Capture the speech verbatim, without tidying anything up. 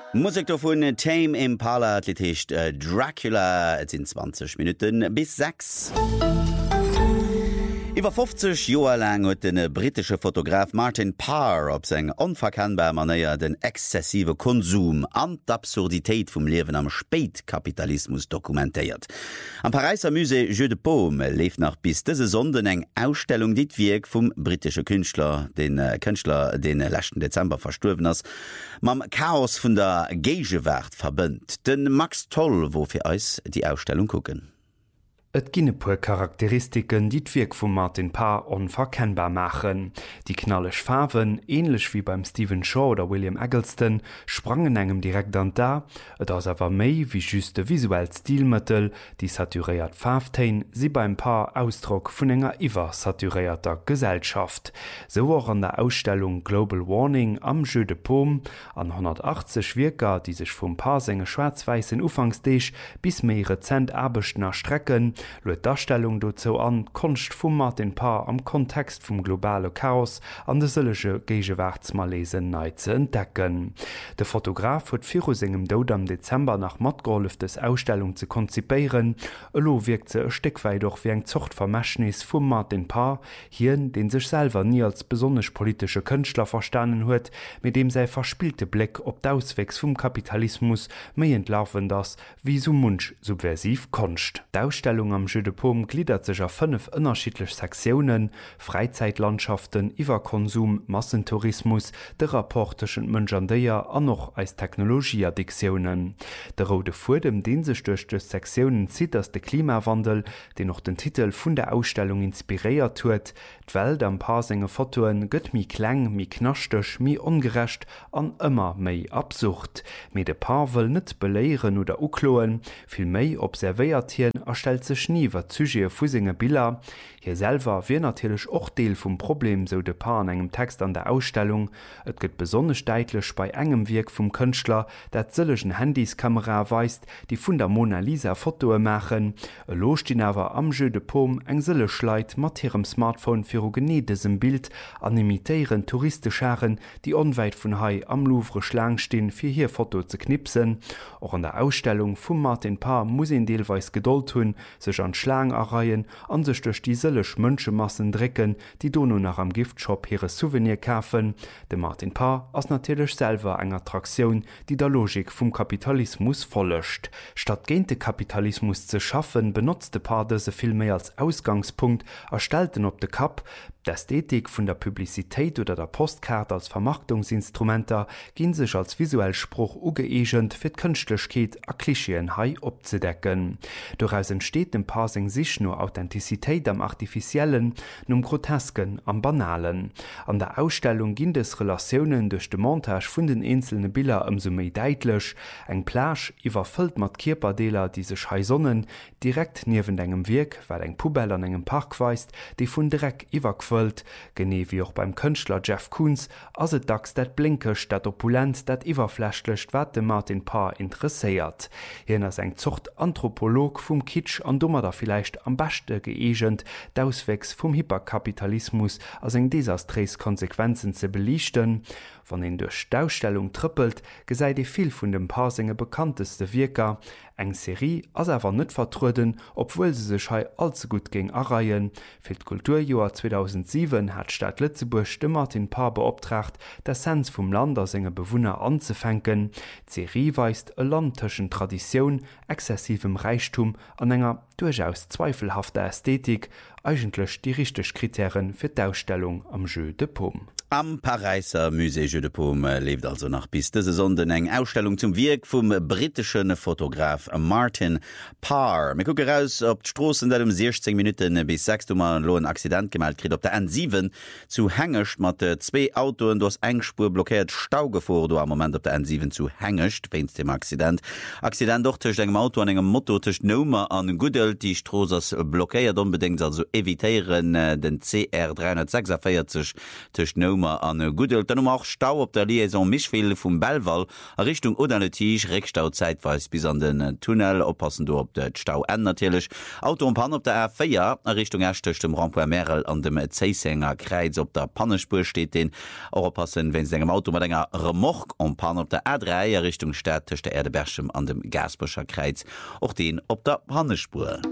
Musik davon Tame Impala, Athletist äh, Dracula, es sind zwanzig Minuten bis sechs. Über fünfzig Jahre lang hat der britische Fotograf Martin Parr auf seine unverkennbare Manier den exzessiven Konsum und die Absurdität vom Leben am Spätkapitalismus dokumentiert. Am Pariser Musée Jeu de Paume lebt nach bis diese Sonde eine Ausstellung, die das Werk vom britischen Künstler, den äh, Künstler, den letzten Dezember verstorben ist, mit dem Chaos von der Gegenwart verbindet. Den Max Toll, wo für uns die Ausstellung gucken. Et ginne puer Charakteristiken, die d'Wirk vum Martin Parr unverkennbar machen. Die knallig Farben, ähnlich wie beim Stephen Shaw oder William Eggleston, sprangen engem direkt an da, et ass awer méi wie just de visuell Stilmittel, die saturéiert Farbtein, sie beim Parr Ausdruck vun enger iwwer saturéierter Gesellschaft. So auch an der Ausstellung Global Warning am Jeu de Paume an hundertachtzig Wirker, die sich vum Parr senge schwarz-weißen Ufangsdeeg bis méi rezent Abechtner strecken, Loet Darstellung dozo an Konst vum Martin Parr am Kontext vum globale Chaos an de sëllege Gegewartsmalesen nei ze entdecken. De Fotograf huet vir engem Dod am Dezember nach Matgrolf des Ausstellung ze konzipéieren, elo wirkt ze e Steckwei doch wie eng Zochtvermäschnis vum Martin Parr, hien, den sech selber nie als besonnech politische Künstler verstanen huet, mit dem sei verspielte Blick op d'Auswegs vum Kapitalismus méi entlarven das wie so munsch subversiv Konst. D'Ausstellung am Jeu de Paume gliedert sich auf fünf unterschiedliche Sektionen: Freizeitlandschaften, Iwerkonsum, Massentourismus, der Rapport zwischen Mensch und Tier und noch als Technologieaddiktionen. Der rote Faden, den sich durch die Sektionen zieht, ist der Klimawandel, den noch den Titel von der Ausstellung inspiriert hat. Die Welt am paar seiner Fotoen geht mi klein, mi knaschtig, mi ungerecht und immer mehr absurd. Mit der Paar will nicht belehren oder ukloen, viel mehr observiert hier, erstellt sich nie wat Züge fusinge Bilder. Hier selber wie natürlich auch Deel vom Problem, so de Paar an engem Text an der Ausstellung. Et gëtt besonders deutlich bei engem Werk vom Künstler, dat zillegen Handyskamera weist, die vun der Mona Lisa Fotoe machen. E lostin awer am Jeu de Paume eng sille Schleit mat ihrem Smartphone fir genedesem Bild an imitéieren Touristenscharen, die onweit vun Hai am Louvre schlang stehen, fir hier Foto zu knipsen. Auch an der Ausstellung vum Martin Parr muss en deelweis geduld hun, sech an Schlang erreihen, an sech durch die sëllech Mënschemassen drecken, die dono nach am Giftshop hire Souvenir kaufen. De Martin Parr ass natürlich selber eng Attraktion, die der Logik vum Kapitalismus follecht. Statt gente Kapitalismus zu schaffen, benutzte Parr dese viel mehr als Ausgangspunkt, erstellten op de Kap, d'Ästhetik vun der Publizität oder der Postkarte als Vermarktungsinstrumenter ginn sech als visuell Spruch ugeegent fir d'Künstlechkeet a Klischeen hai opzedecken. Daraus entsteht dem Parsing sich nur Authentizität am Artifiziellen, num Grotesken, am Banalen. An der Ausstellung ginn es Relationen durch de Montage vun den einzelne Bilder umso méi deitlech, eng Plage iwwerfüllt mat Kierperdeler die sech heisonnen, direkt niewen engem Wirk, weil eng Pubell an engem Park weist, die vun Dreck iwwerquëllt, gene wie auch beim Künstler Jeff Koons, as et dacks dat blinkech, dat opulent, dat iwwerflechtlecht wat de Martin Parr interessiert. Jener eng Zucht Anthropolog vum Kitsch an dummer da vielleicht am beste geegent, d'auswegs vum Hyperkapitalismus as eng desastrés Konsequenzen ze belichten. Wann en durch D'Ausstellung trippelt, geseit e viel vun dem Parsinge bekannteste Wirker, eng Serie as awer net vertruden, obwohl se sech hei allzu gut ging erreihen. Fir d Kulturjoar zweitausendsieben hat Stadt Lützeburg de Martin Parr beoptracht, d'Essenz vum Lander senge Bewohner anzufänken. Serie weist e landtschen Tradition, exzessivem Reichtum an enger durchaus zweifelhafter Ästhetik, eigentlich die richtigen Kriterien für die Ausstellung am Jeu de Paume. Am Pariser Musée Jeu de Paume lebt also nach bis diese Sonde eng Ausstellung zum Werk vom britischen Fotograf Martin Parr. Wir gucken raus, ob die Straßen um sechzehn Minuten bis sechs Mal ein Accident gemeldet kriegt, ob der N sieben zu Hängescht mit zwei Autos, du hast eine Spur blockiert, Stau gefahren, du am Moment ob der N sieben zu Hängescht, wenn's dem Accident. Accident doch zwischen einem Auto und einem Motto zwischen Nummer an Gudel, die Straße blockiert unbedingt, also evitieren den C R dreihundertsechsundvierzig zwischen Nummer Nummer an Gudel, dann auch Stau op der Liaison Mischwelle vum Bellwall a Richtung Odernetige Reckstau zeitweis bis an den Tunnel oppassen du op der Stau ennnertilech. Auto um Pan op der R vier a Richtung ertöcht dem Rampoint Merel an dem Zeisänger Kreiz op der Pannespur steht den oppassen, wenn se engem Auto mat enger Remork om Pan op der R drei Richtung Städtech der Erdebergchem an dem Gasbuscher Kreiz och den op der Pannespur.